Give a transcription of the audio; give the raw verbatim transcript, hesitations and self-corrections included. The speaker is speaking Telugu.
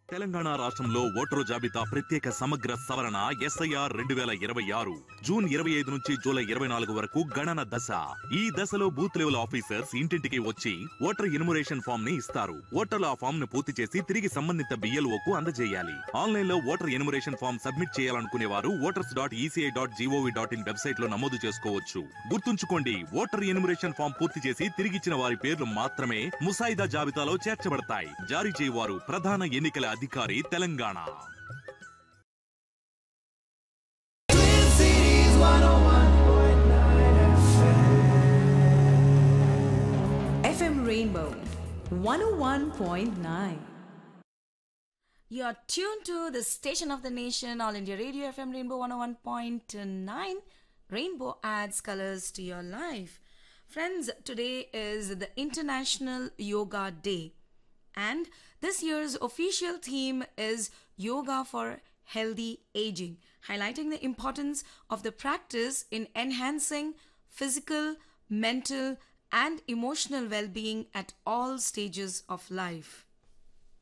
తెలంగాణ రాష్ట్రంలో ఓటరు జాబితా ప్రత్యేక సమగ్ర సవరణ ఎస్ఐఆర్ రెండు వేల ఇరవై ఆరు జూన్ ఇరవై ఐదు నుంచి జూలై ఇరవై నాలుగు వరకు గణన దశ. ఈ దశలో బూత్ లెవెల్ ఆఫీసర్స్ ఇంటింటికి వచ్చి ఓటర్ ఎన్యుమరేషన్ ఫామ్ ని ఇస్తారు. ఓటర్లు ఆ ఫామ్ ను పూర్తి చేసి తిరిగి సంబంధిత బిఎల్ఓకు అందజేయాలి. ఆన్లైన్ లో ఓటర్ ఎన్యుమరేషన్ ఫామ్ సబ్మిట్ చేయాలనుకునే వారు voters dot ECI dot GOV dot in website లో నమోదు చేసుకోవచ్చు. గుర్తుంచుకోండి, ఓటర్ ఎన్యుమరేషన్ ఫామ్ పూర్తి చేసి తిరిగిచ్చిన వారి పేర్లు మాత్రమే ముసాయిదా జాబితాలో చేర్చబడతాయి. జారీ చేయవారు ప్రధాన ఎన్నికల అధికారి Telangana. F M Rainbow one oh one point nine. You're tuned to the station of the nation, All India Radio F M Rainbow one oh one point nine. Rainbow adds colors to your life. Friends, today is the International Yoga Day. And this year's official theme is Yoga for Healthy Aging, highlighting the importance of the practice in enhancing physical, mental, and emotional well-being at all stages of life.